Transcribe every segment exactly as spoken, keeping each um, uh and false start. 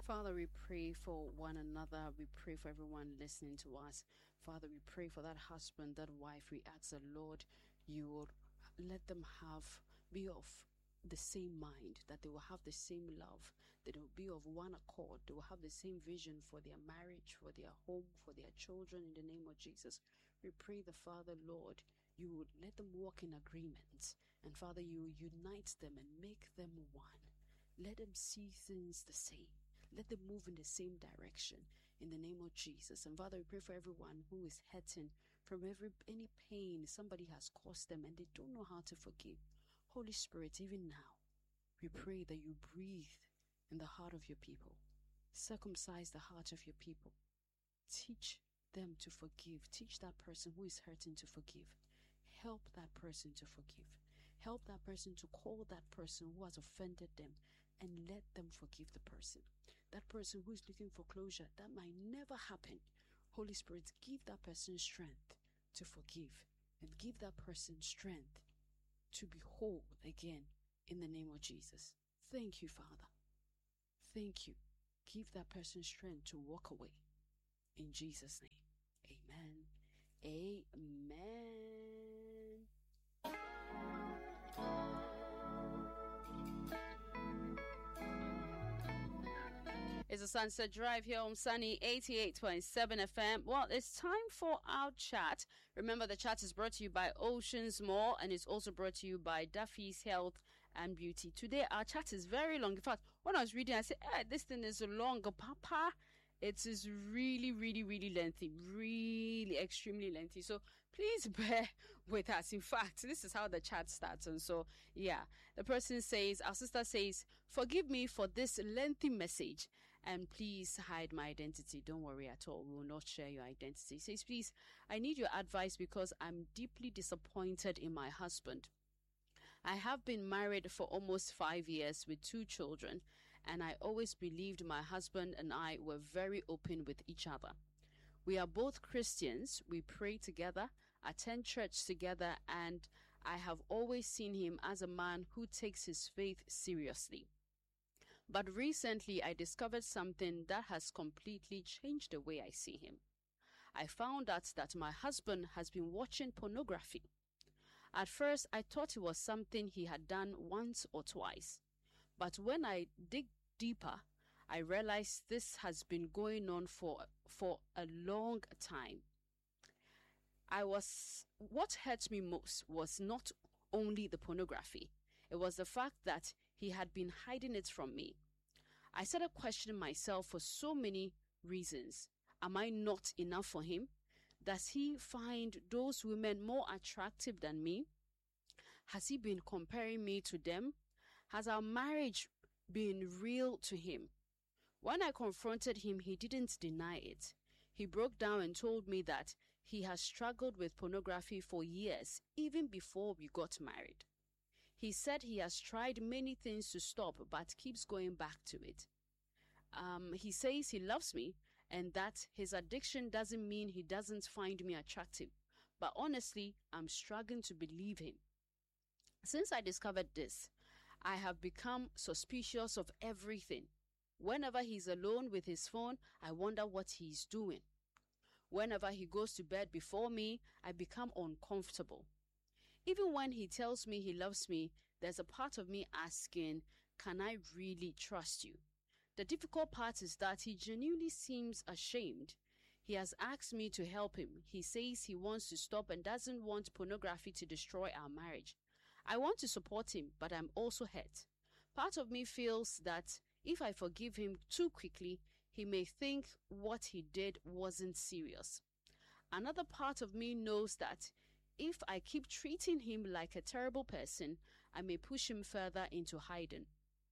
Father, we pray for one another. We pray for everyone listening to us. Father, we pray for that husband, that wife. We ask the Lord, you will let them have, be of the same mind, that they will have the same love, that they will be of one accord. They will have the same vision for their marriage, for their home, for their children, in the name of Jesus. We pray the Father, Lord, you would let them walk in agreement. And Father, you unite them and make them one. Let them see things the same. Let them move in the same direction in the name of Jesus. And Father, we pray for everyone who is hurting from every any pain somebody has caused them and they don't know how to forgive. Holy Spirit, even now, we pray that you breathe in the heart of your people. Circumcise the heart of your people. Teach them to forgive. Teach that person who is hurting to forgive. Help that person to forgive. Help that person to call that person who has offended them and let them forgive the person. That person who is looking for closure, that might never happen. Holy Spirit, give that person strength to forgive and give that person strength to be whole again in the name of Jesus. Thank you, Father. Thank you. Give that person strength to walk away. In Jesus' name. Amen. Amen. It's a Sunset Drive here on Sunny eighty-eight point seven F M. Well, it's time for our chat. Remember, the chat is brought to you by Oceans Mall and it's also brought to you by Duffy's Health and Beauty. Today, our chat is very long. In fact, when I was reading, I said, eh, this thing is long, Papa. It is really, really, really lengthy, really extremely lengthy. So please bear with us. In fact, this is how the chat starts. And so, yeah, the person says, our sister says, forgive me for this lengthy message and please hide my identity. Don't worry at all. We will not share your identity. Says, please, I need your advice because I'm deeply disappointed in my husband. I have been married for almost five years with two children, and I always believed my husband and I were very open with each other. We are both Christians, we pray together, attend church together, and I have always seen him as a man who takes his faith seriously. But recently I discovered something that has completely changed the way I see him. I found out that my husband has been watching pornography. At first, I thought it was something he had done once or twice. But when I dig deeper, I realized this has been going on for, for a long time. I was, what hurt me most was not only the pornography. It was the fact that he had been hiding it from me. I started questioning myself for so many reasons. Am I not enough for him? Does he find those women more attractive than me? Has he been comparing me to them? Has our marriage been real to him? When I confronted him, he didn't deny it. He broke down and told me that he has struggled with pornography for years, even before we got married. He said he has tried many things to stop, but keeps going back to it. Um, he says he loves me and that his addiction doesn't mean he doesn't find me attractive. But honestly, I'm struggling to believe him. Since I discovered this, I have become suspicious of everything. Whenever he's alone with his phone, I wonder what he's doing. Whenever he goes to bed before me, I become uncomfortable. Even when he tells me he loves me, there's a part of me asking, can I really trust you? The difficult part is that he genuinely seems ashamed. He has asked me to help him. He says he wants to stop and doesn't want pornography to destroy our marriage. I want to support him, but I'm also hurt. Part of me feels that if I forgive him too quickly, he may think what he did wasn't serious. Another part of me knows that if I keep treating him like a terrible person, I may push him further into hiding.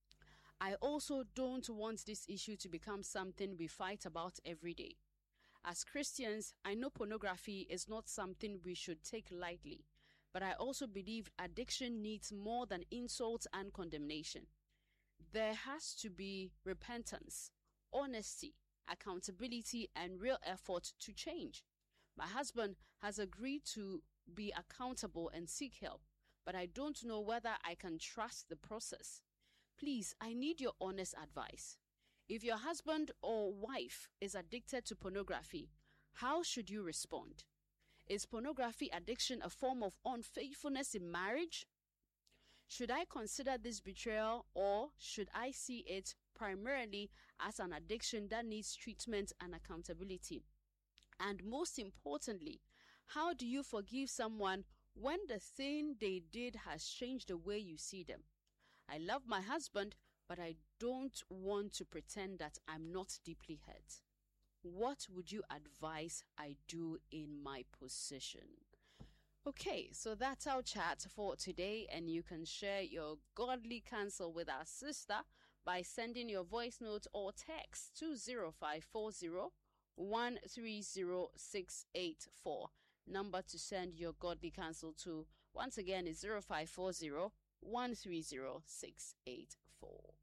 I also don't want this issue to become something we fight about every day. As Christians, I know pornography is not something we should take lightly, but I also believe addiction needs more than insults and condemnation. There has to be repentance, honesty, accountability, and real effort to change. My husband has agreed to be accountable and seek help, but I don't know whether I can trust the process. Please, I need your honest advice. If your husband or wife is addicted to pornography, how should you respond? Is pornography addiction a form of unfaithfulness in marriage? Should I consider this betrayal, or should I see it primarily as an addiction that needs treatment and accountability? And most importantly, how do you forgive someone when the thing they did has changed the way you see them? I love my husband, but I don't want to pretend that I'm not deeply hurt. What would you advise I do in my position? Okay, so that's our chat for today, and you can share your godly counsel with our sister by sending your voice note or text to zero five four zero, one three zero, six eight four. Number to send your godly counsel to, once again, is zero five four zero, one three zero, six eight four.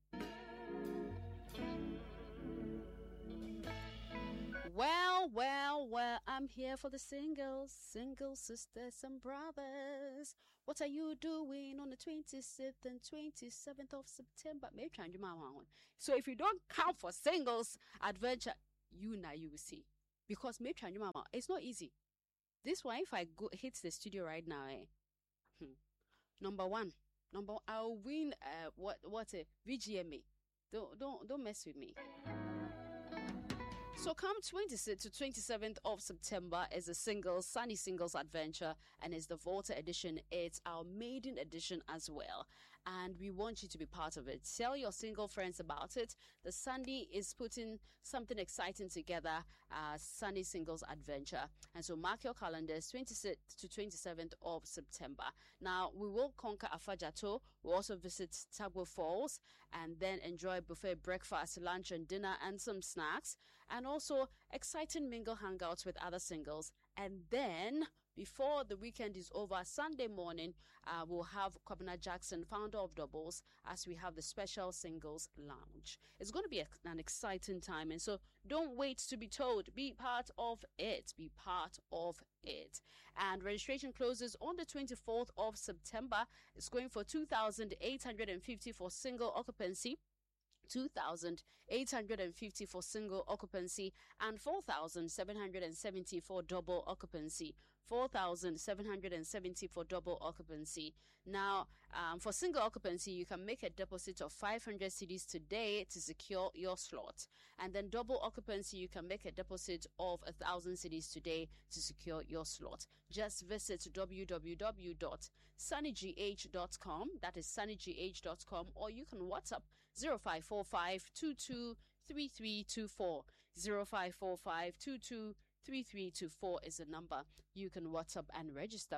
Well, well, well, I'm here for the singles, single sisters and brothers. What are you doing on the twenty-sixth and twenty-seventh of September? So if you don't count for singles adventure, you now you will see. Because it's not easy. This one, if I go hit the studio right now, eh? Hmm. Number one, number I'll win uh what what a V G M A. Don't don't don't mess with me. So come twenty-sixth to twenty-seventh of September is a singles, Sunny Singles Adventure, and it's the Volta edition. It's our maiden edition as well. And we want you to be part of it. Tell your single friends about it. The Sunday is putting something exciting together, uh, Sunny Singles Adventure. And so mark your calendars, twenty-sixth to twenty-seventh of September. Now, we will conquer Afajato. We'll also visit Tagwo Falls and then enjoy buffet breakfast, lunch and dinner and some snacks. And also exciting mingle hangouts with other singles. And then, before the weekend is over, Sunday morning, uh, we'll have Kwabena Jackson, founder of Doubles, as we have the special singles lounge. It's going to be a, an exciting time, and so don't wait to be told. Be part of it. Be part of it. And registration closes on the twenty-fourth of September. It's going for two thousand eight hundred fifty for single occupancy, two thousand eight hundred fifty for single occupancy, and four thousand seven hundred seventy for double occupancy. four thousand seven hundred seventy for double occupancy. Now, um, for single occupancy, you can make a deposit of five hundred cedis today to secure your slot. And then double occupancy, you can make a deposit of one thousand cedis today to secure your slot. Just visit w w w dot sunny g h dot com. That is sunny g h dot com, or you can WhatsApp zero five four five two two three three two four. zero five four five two two three three two four is the number you can WhatsApp and register.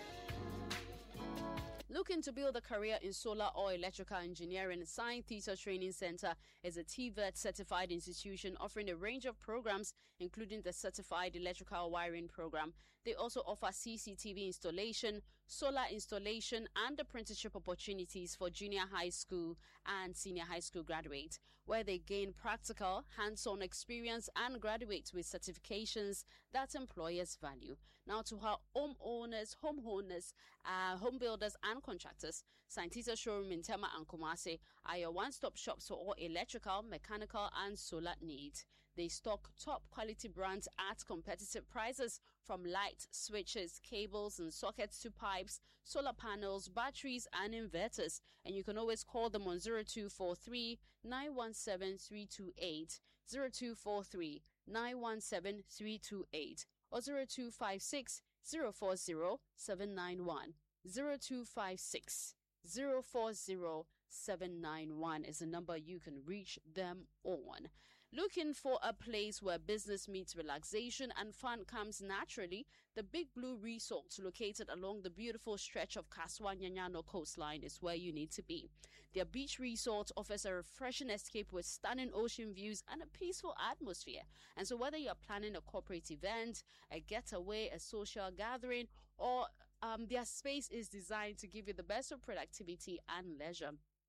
Looking to build a career in solar or electrical engineering, Science Theta Training Center is a T V E T certified institution offering a range of programs, including the Certified Electrical Wiring Program. They also offer C C T V installation, solar installation, and apprenticeship opportunities for junior high school and senior high school graduates, where they gain practical, hands-on experience and graduate with certifications that employers value. Now, to our homeowners, homeowners, uh, home builders, and contractors, Science Theta Showroom in Tema and Kumasi are your one-stop shops for all electrical, mechanical, and solar needs. They stock top quality brands at competitive prices, from light switches, cables, and sockets to pipes, solar panels, batteries, and inverters. And you can always call them on zero two four three, nine one seven, three two eight, zero two four three, nine one seven, three two eight, or zero two five six, zero four zero, seven nine one. zero two five six, zero four zero, seven nine one is the number you can reach them on. Looking for a place where business meets relaxation and fun comes naturally, the Big Blue Resort, located along the beautiful stretch of Kaswa Nyanyano coastline, is where you need to be. Their beach resort offers a refreshing escape with stunning ocean views and a peaceful atmosphere. And so whether you're planning a corporate event, a getaway, a social gathering, or um, their space is designed to give you the best of productivity and leisure.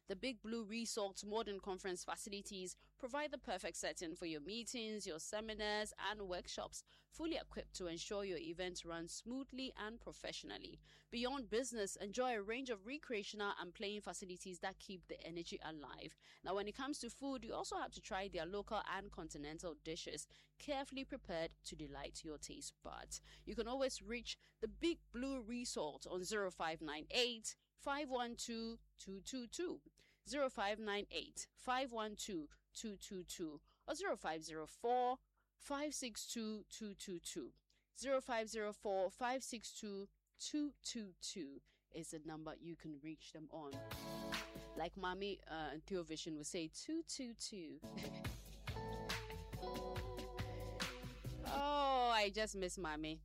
The Big Blue Resort's modern conference facilities provide the perfect setting for your meetings, your seminars, and workshops, fully equipped to ensure your event runs smoothly and professionally. Beyond business, enjoy a range of recreational and playing facilities that keep the energy alive. Now, when it comes to food, you also have to try their local and continental dishes, carefully prepared to delight your taste buds. You can always reach the Big Blue Resort on zero five nine eight, five one two, two two two, zero five nine eight, five one two, two two two, or zero five zero four, five six two, two two two. zero five zero four, five six two, two two two is the number you can reach them on. Like Mommy uh, and Theovision would say, two two two. Oh, I just miss Mommy.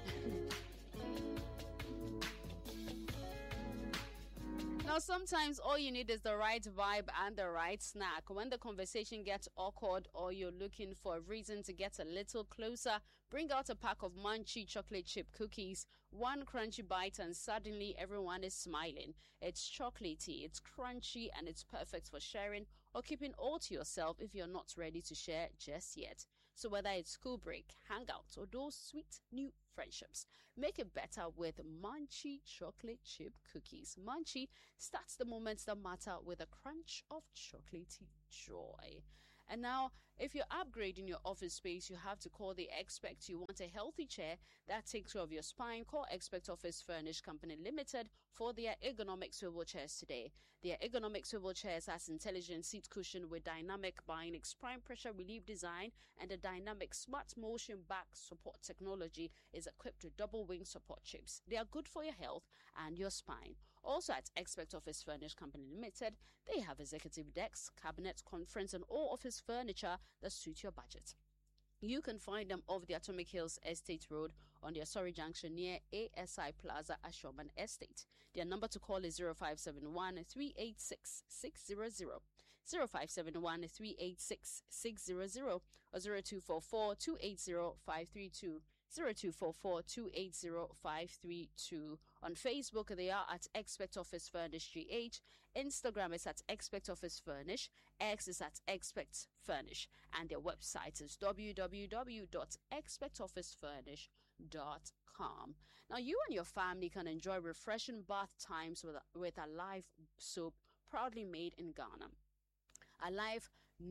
Now, sometimes all you need is the right vibe and the right snack. When the conversation gets awkward or you're looking for a reason to get a little closer, bring out a pack of Munchie chocolate chip cookies. One crunchy bite and suddenly everyone is smiling. It's chocolatey, it's crunchy, and it's perfect for sharing or keeping all to yourself if you're not ready to share just yet. So whether it's school break, hangouts, or those sweet new friendships, make it better with Munchie chocolate chip cookies. Munchie starts the moments that matter with a crunch of chocolatey joy. And now, if you're upgrading your office space, you have to call the Expect. You want a healthy chair that takes care of your spine? Call Expect Office Furnish Company Limited for their ergonomic swivel chairs today. Their ergonomic swivel chairs has intelligent seat cushion with dynamic Bionix prime pressure relief design, and a dynamic smart motion back support technology is equipped with double wing support chips. They are good for your health and your spine. Also at Expect Office Furnish Company Limited, they have executive decks, cabinets, conference, and all office furniture that suit your budget. You can find them off the Atomic Hills Estate Road on the Asori Junction near A S I Plaza, Ashoman Estate. Their number to call is zero five seven one, three eight six, six zero zero, zero five seven one, three eight six, six zero zero, or zero two four four, two eight zero, five three two. zero two four four, two eight zero, five three two. On Facebook, they are at Expect Office Furnish G H. Instagram is at Expect Office Furnish. X is at Expect Furnish. And their website is w w w dot expect office furnish dot com. Now, you and your family can enjoy refreshing bath times with, with Alive soap, proudly made in Ghana. Alive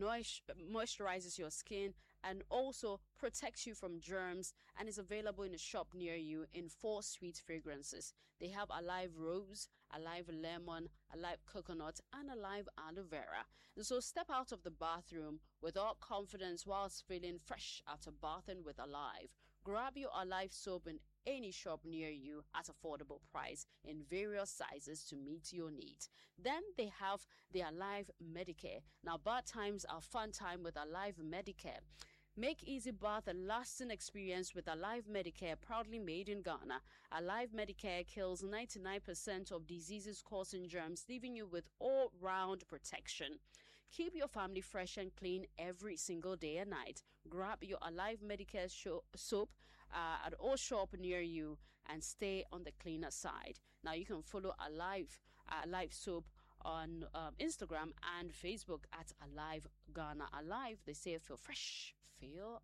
moisturizes your skin and also protects you from germs, and is available in a shop near you in four sweet fragrances. They have Alive Rose, Alive Lemon, Alive Coconut, and Alive Aloe Vera. And so step out of the bathroom with all confidence whilst feeling fresh after bathing with Alive. Grab your Alive soap in any shop near you at affordable price in various sizes to meet your needs. Then they have the Alive Medicare. Now, bath times are fun time with Alive Medicare. Make easy bath a lasting experience with Alive Medicare, proudly made in Ghana. Alive Medicare kills ninety-nine percent of diseases causing germs, leaving you with all-round protection. Keep your family fresh and clean every single day and night. Grab your Alive Medicare show, soap uh, at all shop near you and stay on the cleaner side. Now, you can follow Alive, uh, Alive Soap on um, Instagram and Facebook at Alive Ghana. Alive, they say, feel fresh, feel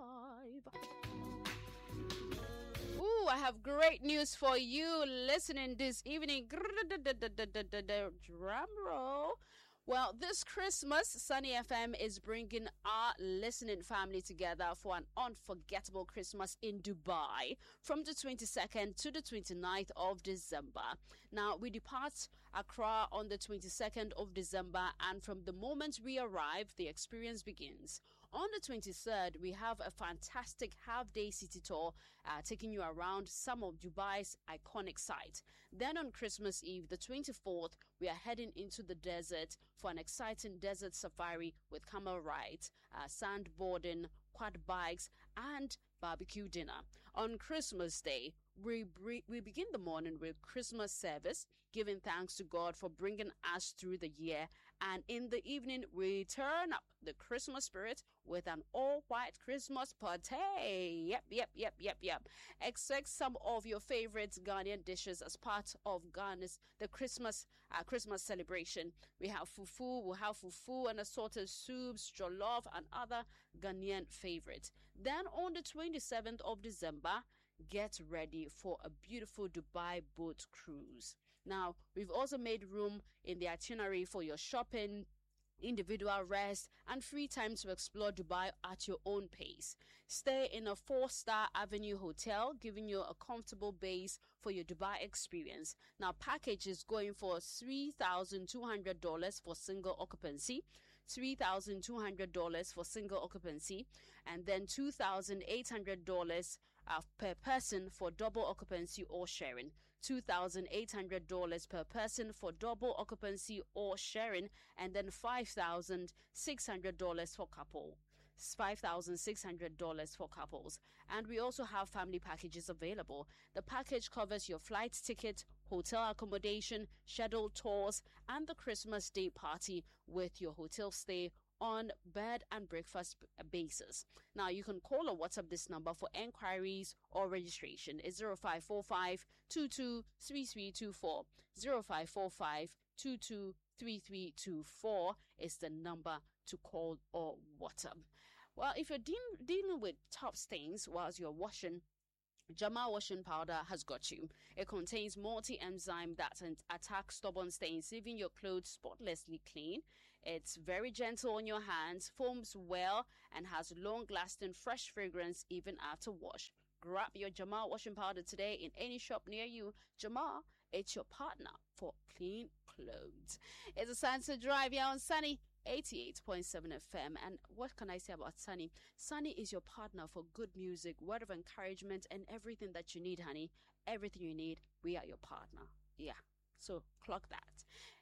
alive. Ooh, I have great news for you listening this evening. Drum roll. Well, this Christmas, Sunny F M is bringing our listening family together for an unforgettable Christmas in Dubai from the twenty-second to the twenty-ninth of December. Now, we depart Accra on the twenty-second of December, and from the moment we arrive, the experience begins. On the twenty-third, we have a fantastic half-day city tour uh, taking you around some of Dubai's iconic sites. Then on Christmas Eve, the twenty-fourth, we are heading into the desert for an exciting desert safari with camel rides, uh, sandboarding, quad bikes, and barbecue dinner. On Christmas Day, we, bre- we begin the morning with Christmas service, giving thanks to God for bringing us through the year And in the evening, we turn up the Christmas spirit with an all-white Christmas party. Yep, yep, yep, yep, yep. Expect some of your favorite Ghanaian dishes as part of Ghana's the Christmas uh, Christmas celebration. We have fufu, we have fufu and assorted soups, jollof, and other Ghanaian favorites. Then on the twenty-seventh of December, get ready for a beautiful Dubai boat cruise. Now, we've also made room in the itinerary for your shopping, individual rest, and free time to explore Dubai at your own pace. Stay in a four-star Avenue hotel, giving you a comfortable base for your Dubai experience. Now, package is going for three thousand two hundred dollars for single occupancy, three thousand two hundred dollars for single occupancy, and then two thousand eight hundred dollars uh, per person for double occupancy or sharing. two thousand eight hundred dollars per person for double occupancy or sharing, and then five thousand six hundred dollars for couple. five thousand six hundred dollars for couples. And we also have family packages available. The package covers your flight ticket, hotel accommodation, scheduled tours, and the Christmas Day party with your hotel stay on bed and breakfast basis. Now, you can call or WhatsApp this number for enquiries or registration. It's zero five four five, two two three three two four. zero five four five, two two three three two four is the number to call or WhatsApp. Well, if you're de- dealing with top stains whilst you're washing, Jamal washing powder has got you. It contains multi-enzyme that attacks stubborn stains, leaving your clothes spotlessly clean. It's very gentle on your hands, foams well, and has long-lasting fresh fragrance even after wash. Grab your Jamal washing powder today in any shop near you. Jamal, it's your partner for clean clothes. It's a Sunset Drive here on Sunny eighty-eight point seven F M. And what can I say about Sunny? Sunny is your partner for good music, word of encouragement, and everything that you need, honey. Everything you need, we are your partner. Yeah. So clock that.